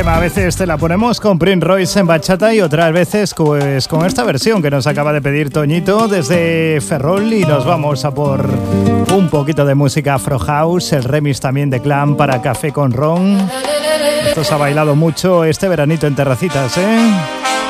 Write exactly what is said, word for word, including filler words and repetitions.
tema. A veces te la ponemos con Prince Royce en bachata y otras veces pues con esta versión que nos acaba de pedir Toñito desde Ferrol, y nos vamos a por un poquito de música Afro House, el remix también de Clan para Café con Ron. Esto se ha bailado mucho este veranito en terracitas, ¿eh?